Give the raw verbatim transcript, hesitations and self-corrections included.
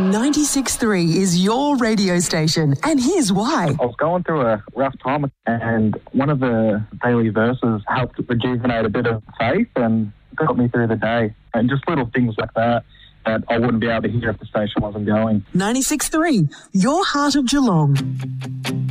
ninety-six point three is your radio station, and here's why. I was going through a rough time, and one of the daily verses helped rejuvenate a bit of faith and got me through the day. And just little things like that that I wouldn't be able to hear if the station wasn't going. ninety-six point three, your heart of Geelong.